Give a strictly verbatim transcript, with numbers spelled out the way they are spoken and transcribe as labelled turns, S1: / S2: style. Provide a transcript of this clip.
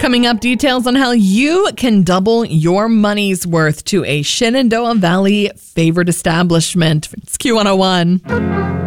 S1: Coming up, details on how you can double your money's worth to a Shenandoah Valley favorite establishment. It's Q one oh one.